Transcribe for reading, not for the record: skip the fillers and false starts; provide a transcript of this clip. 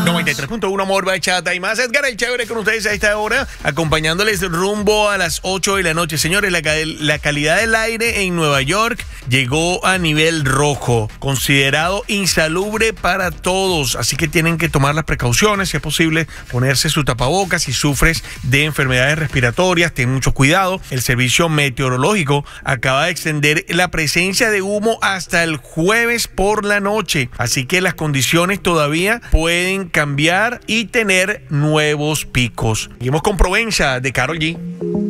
93.1 More Bachata y más. Edgar el Chévere con ustedes a esta hora, acompañándoles rumbo a las 8 de la noche. Señores, la calidad del aire en Nueva York llegó a nivel rojo, considerado insalubre para todos. Así que tienen que tomar las precauciones, si es posible, ponerse su tapabocas. Si sufres de enfermedades respiratorias, ten mucho cuidado. El servicio meteorológico acaba de extender la presencia de humo hasta el jueves por la noche. Así que las condiciones todavía pueden cambiar y tener nuevos picos. Seguimos con Provenza de Karol G.